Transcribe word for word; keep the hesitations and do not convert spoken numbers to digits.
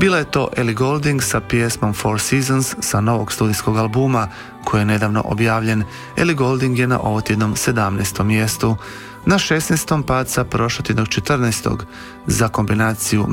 Bila je to Ellie Goulding sa pjesmom Four Seasons sa novog studijskog albuma koji je nedavno objavljen. Ellie Goulding je na ovotjednom sedamnaestom mjestu. Na šesnaestom pad sa prošlotjednog četrnaestog za kombinaciju